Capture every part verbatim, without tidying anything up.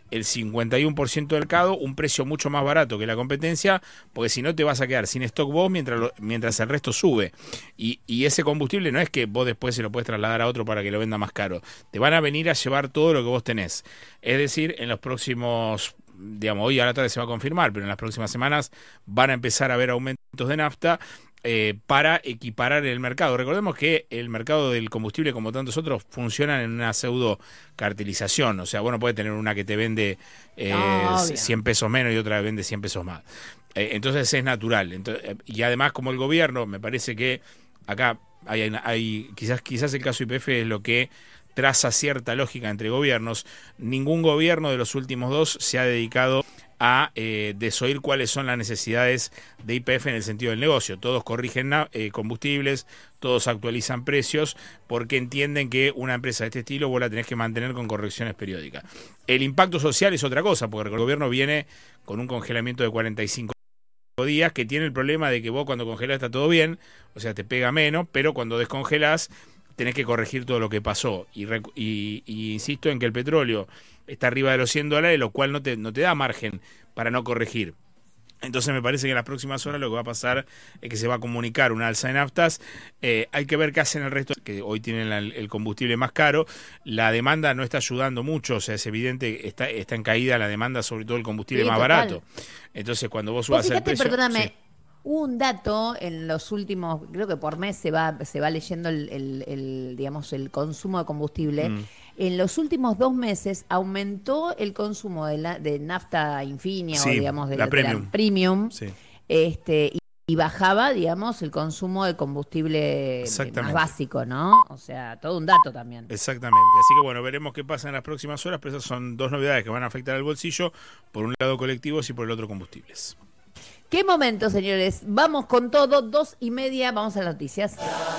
el cincuenta y uno por ciento del mercado, un precio mucho más barato que la competencia, porque si no te vas a quedar sin stock vos mientras, lo, mientras el resto sube. Y, y ese combustible no es que vos después se lo puedes trasladar a otro para que lo venda más caro. Te van a venir a llevar todo lo que vos tenés. Es decir, en los próximos, digamos, hoy a la tarde se va a confirmar, pero en las próximas semanas van a empezar a haber aumentos de nafta. Eh, para equiparar el mercado. Recordemos que el mercado del combustible, como tantos otros, funcionan en una pseudo cartelización. O sea, bueno, puede tener una que te vende eh, no, cien pesos menos y otra que vende cien pesos más. Eh, entonces es natural. Entonces, y además, como el gobierno, me parece que acá hay, hay quizás, quizás el caso Y P F es lo que traza cierta lógica entre gobiernos. Ningún gobierno de los últimos dos se ha dedicado a eh, desoír cuáles son las necesidades de Y P F en el sentido del negocio. Todos corrigen eh, combustibles, todos actualizan precios, porque entienden que una empresa de este estilo vos la tenés que mantener con correcciones periódicas. El impacto social es otra cosa, porque el gobierno viene con un congelamiento de cuarenta y cinco días, que tiene el problema de que vos cuando congelás está todo bien, o sea, te pega menos, pero cuando descongelás tenés que corregir todo lo que pasó. Y, y, y insisto en que el petróleo está arriba de los cien dólares, lo cual no te, no te da margen para no corregir. Entonces me parece que en las próximas horas lo que va a pasar es que se va a comunicar una alza de naftas. Eh, hay que ver qué hacen el resto, que hoy tienen la, el combustible más caro. La demanda no está ayudando mucho, o sea, es evidente, está, está en caída la demanda, sobre todo el combustible sí, más total. barato. Entonces cuando vos subas el precio... Perdóname. Sí. Hubo un dato en los últimos, creo que por mes se va se va leyendo el, el, el digamos el consumo de combustible. Mm. En los últimos dos meses aumentó el consumo de, la, de nafta Infinia sí, o digamos de la, la premium, de la premium sí. este, y, y bajaba, digamos, el consumo de combustible más básico, ¿no? O sea, todo un dato también. Exactamente. Así que bueno, veremos qué pasa en las próximas horas, pero esas son dos novedades que van a afectar al bolsillo, por un lado colectivos y por el otro combustibles. ¿Qué momento, señores? Vamos con todo, dos y media, vamos a las noticias.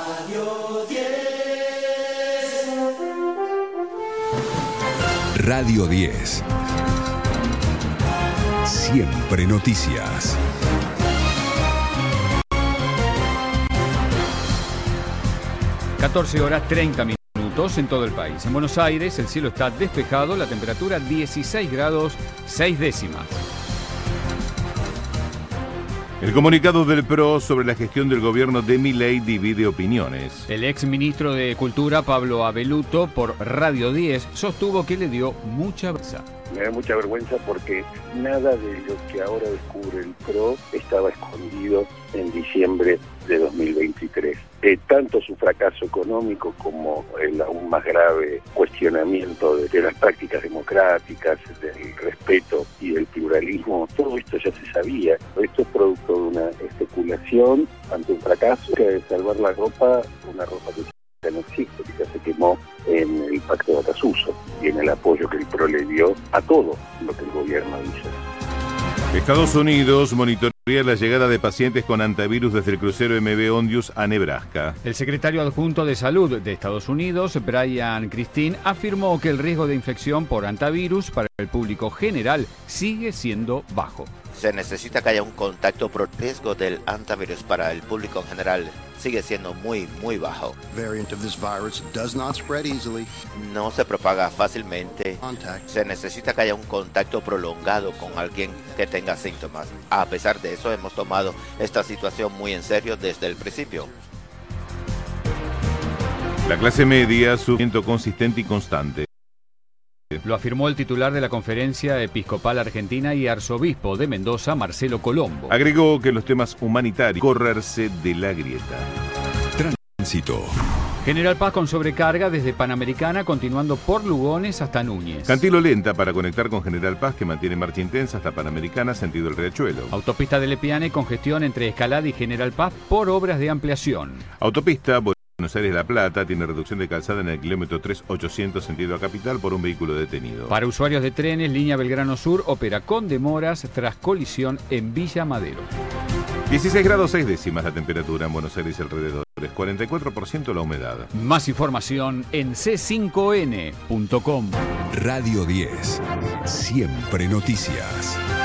Radio diez. Radio diez. Siempre noticias. catorce horas treinta minutos en todo el país. En Buenos Aires el cielo está despejado, la temperatura dieciséis grados seis décimas. El comunicado del P R O sobre la gestión del gobierno de Milei divide opiniones. El ex ministro de Cultura, Pablo Abeluto, por Radio diez, sostuvo que le dio mucha vergüenza. Me da mucha vergüenza porque nada de lo que ahora descubre el P R O estaba escondido en diciembre de dos mil veintitrés. Eh, tanto su fracaso económico como el aún más grave cuestionamiento de, de las prácticas democráticas, del respeto y del pluralismo, todo esto ya se sabía. Esto es producto de una especulación ante un fracaso, que de salvar la ropa, una ropa que ya no existe, que ya se quemó en el pacto de Acasuso y en el apoyo que el P R O le dio a todo lo que el gobierno hizo. Estados Unidos monitorea la llegada de pacientes con antivirus desde el crucero M V Ondius a Nebraska. El secretario adjunto de Salud de Estados Unidos, Brian Christine, afirmó que el riesgo de infección por antivirus para el público general sigue siendo bajo. Se necesita que haya un contacto, pero el riesgo del antivirus para el público en general sigue siendo muy, muy bajo. Variant of this virus does not spread easily. No se propaga fácilmente. Contact. Se necesita que haya un contacto prolongado con alguien que tenga síntomas. A pesar de eso, hemos tomado esta situación muy en serio desde el principio. La clase media, sufrimiento consistente y constante. Lo afirmó el titular de la Conferencia Episcopal Argentina y arzobispo de Mendoza, Marcelo Colombo. Agregó que los temas humanitarios correrse de la grieta. Tránsito. General Paz con sobrecarga desde Panamericana, continuando por Lugones hasta Núñez. Cantilo lenta para conectar con General Paz, que mantiene marcha intensa hasta Panamericana, sentido el Riachuelo. Autopista de Lepiane, congestión entre Escalada y General Paz por obras de ampliación. Autopista Buenos Aires-La Plata tiene reducción de calzada en el kilómetro tres mil ochocientos sentido a Capital por un vehículo detenido. Para usuarios de trenes, línea Belgrano Sur opera con demoras tras colisión en Villa Madero. dieciséis grados seis décimas la temperatura en Buenos Aires y alrededores, cuarenta y cuatro por ciento la humedad. Más información en c cinco n punto com. Radio diez, siempre noticias.